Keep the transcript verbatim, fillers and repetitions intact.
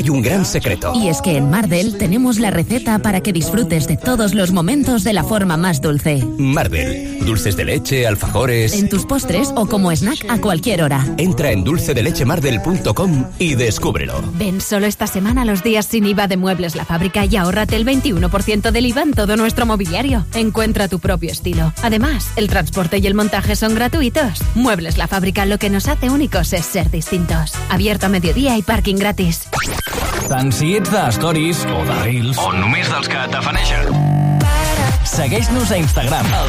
y un gran secreto. Y es que en Mardel tenemos la receta para que disfrutes de todos los momentos de la forma más dulce. Mardel, dulces de leche, alfajores... En tus postres o como snack a cualquier hora. Entra en dulce de leche mardel punto com y descúbrelo. Ven solo esta semana los días sin I V A de Muebles La Fábrica y ahórrate el veintiuno por ciento del I V A en todo nuestro mobiliario. Encuentra tu propio estilo. Además, el transporte y el montaje son gratuitos. Muebles La Fábrica, lo que nos hace únicos es ser distintos. Abierto a mediodía y parking gratis. Tant si ets de stories o de reels o només dels que tafanegen. Segueix-nos a Instagram, el